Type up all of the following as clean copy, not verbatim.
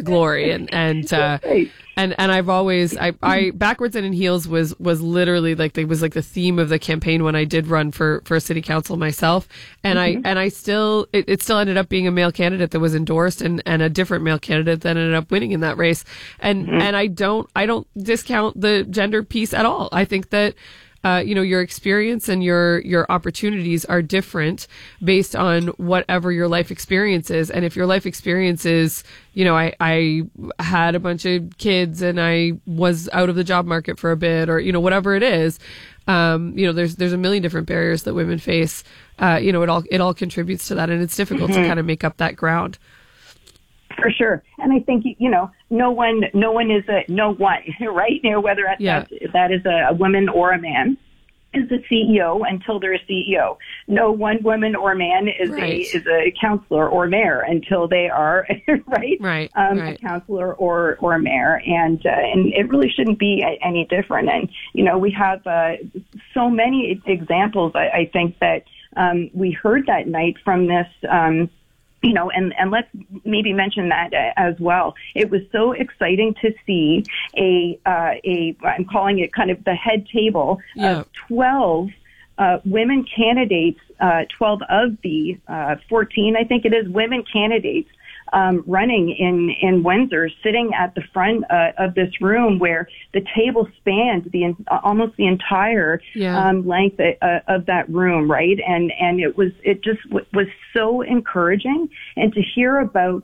the glory. And I've always, I Backwards and in Heels was literally like, it was like the theme of the campaign when I did run for city council myself. And I still, it still ended up being a male candidate that was endorsed and a different male candidate that ended up winning in that race. And I don't discount the gender piece at all. I think that, your experience and your opportunities are different based on whatever your life experience is. And if your life experience is, I had a bunch of kids and I was out of the job market for a bit, or, whatever it is, there's a million different barriers that women face. It all contributes to that, and it's difficult to kind of make up that ground. For sure. And I think, no one is right? Whether that is a woman or a man is a CEO until they're a CEO. No one woman or man is a counselor or mayor until they are a counselor or mayor. And it really shouldn't be any different. And, we have so many examples, I think, that we heard that night from this and let's maybe mention that as well. It was so exciting to see I'm calling it kind of the head table of 12 women candidates, 12 of the 14, I think it is, women candidates running in Windsor, sitting at the front of this room where the table spanned almost the entire length of that room, right? And it just was so encouraging, and to hear about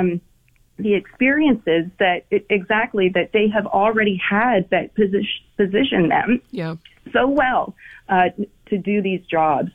the experiences that they have already had that position them so well to do these jobs.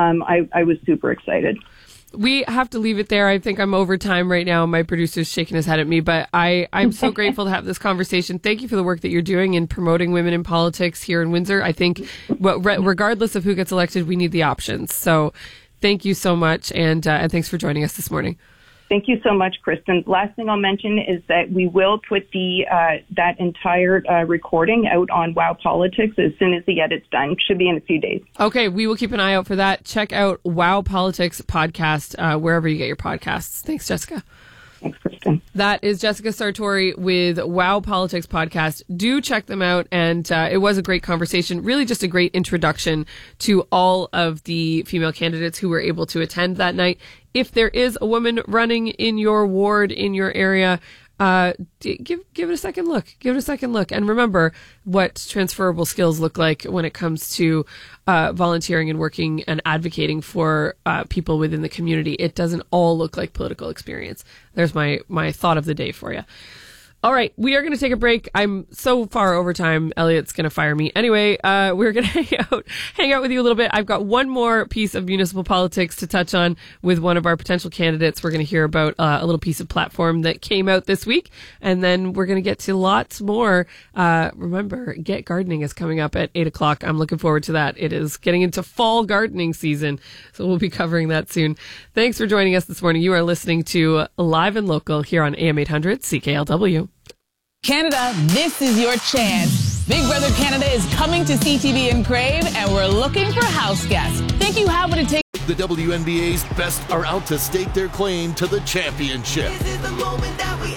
I was super excited. We have to leave it there. I think I'm over time right now. My producer's shaking his head at me, but I'm so grateful to have this conversation. Thank you for the work that you're doing in promoting women in politics here in Windsor. I think regardless of who gets elected, we need the options. So thank you so much, and thanks for joining us this morning. Thank you so much, Kristen. Last thing I'll mention is that we will put that entire recording out on Wow Politics as soon as the edit's done. Should be in a few days. Okay, we will keep an eye out for that. Check out Wow Politics podcast wherever you get your podcasts. Thanks, Jessica. Thanks, Kristen. That is Jessica Sartori with Wow Politics podcast. Do check them out. And it was a great conversation, really just a great introduction to all of the female candidates who were able to attend that night. If there is a woman running in your ward, in your area, give it a second look. Give it a second look. And remember what transferable skills look like when it comes to volunteering and working and advocating for people within the community. It doesn't all look like political experience. There's my thought of the day for you. All right, we are going to take a break. I'm so far over time, Elliot's going to fire me. Anyway, we're going to hang out with you a little bit. I've got one more piece of municipal politics to touch on with one of our potential candidates. We're going to hear about a little piece of platform that came out this week, and then we're going to get to lots more. Remember, Get Gardening is coming up at 8 o'clock. I'm looking forward to that. It is getting into fall gardening season, so we'll be covering that soon. Thanks for joining us this morning. You are listening to Live and Local here on AM 800 CKLW. Canada, this is your chance. Big Brother Canada is coming to CTV and Crave, and we're looking for house guests. Think you have what it takes? The WNBA's best are out to stake their claim to the championship. This is the moment that we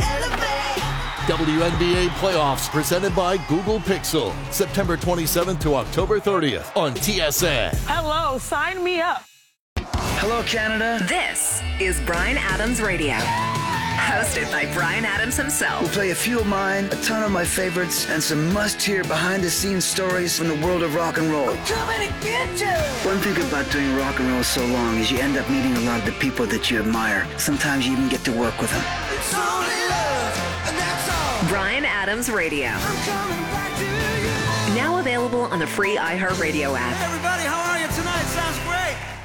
elevate. WNBA playoffs presented by Google Pixel. September 27th to October 30th on TSN. Hello, sign me up. Hello, Canada. This is Bryan Adams Radio. Hosted by Bryan Adams himself. We'll play a few of mine, a ton of my favorites, and some must-hear behind-the-scenes stories from the world of rock and roll. I'm coming to get you! One thing about doing rock and roll so long is you end up meeting a lot of the people that you admire. Sometimes you even get to work with them. It's only love, and that's all. Bryan Adams Radio. I'm coming back to you. Now available on the free iHeartRadio app. Hey everybody, how are you tonight? Sounds great.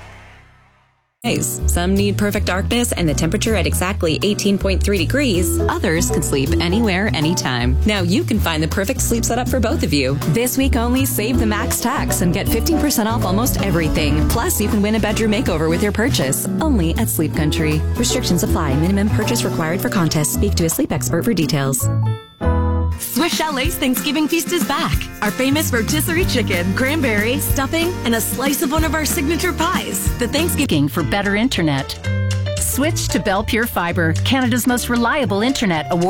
Some need perfect darkness and the temperature at exactly 18.3 degrees. Others can sleep anywhere, anytime. Now you can find the perfect sleep setup for both of you. This week only, save the max tax and get 15% off almost everything. Plus, you can win a bedroom makeover with your purchase. Only at Sleep Country. Restrictions apply. Minimum purchase required for contest. Speak to a sleep expert for details. Swift Chalet's Thanksgiving feast is back. Our famous rotisserie chicken, cranberry, stuffing, and a slice of one of our signature pies. The Thanksgiving for better internet. Switch to Bell Pure Fiber, Canada's most reliable internet.